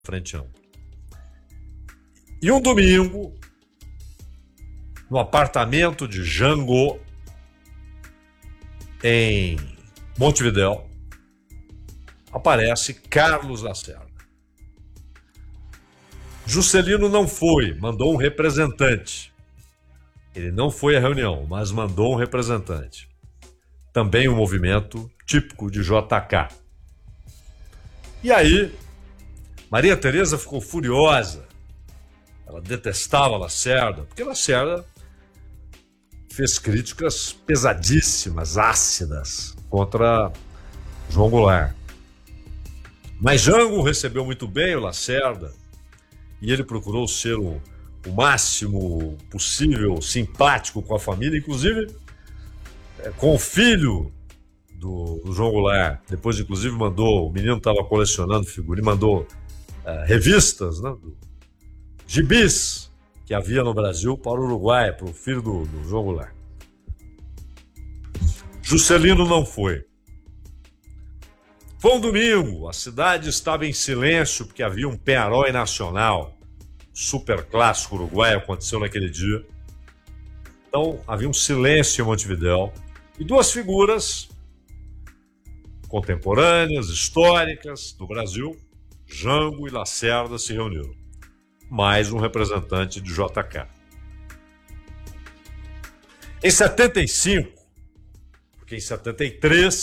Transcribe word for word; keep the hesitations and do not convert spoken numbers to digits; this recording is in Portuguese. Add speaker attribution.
Speaker 1: frente ampla. E um domingo, no apartamento de Jango, em Montevidéu, aparece Carlos Lacerda. Juscelino não foi, mandou um representante. Ele não foi à reunião, mas mandou um representante. Também um movimento típico de J K. E aí, Maria Tereza ficou furiosa. Ela detestava Lacerda, porque Lacerda fez críticas pesadíssimas, ácidas, contra João Goulart. Mas Jango recebeu muito bem o Lacerda e ele procurou ser o, o máximo possível simpático com a família, inclusive é, com o filho do, do João Goulart. Depois, inclusive, mandou, o menino estava colecionando figurinhas, mandou é, revistas, né, do, gibis que havia no Brasil para o Uruguai, para o filho do, do João Goulart. Juscelino não foi. Foi um domingo, a cidade estava em silêncio porque havia um Penharol nacional, super clássico uruguaio, aconteceu naquele dia. Então havia um silêncio em Montevidéu e duas figuras contemporâneas, históricas do Brasil, Jango e Lacerda, se reuniram. Mais um representante de J K. Em setenta e cinco, porque em setenta e três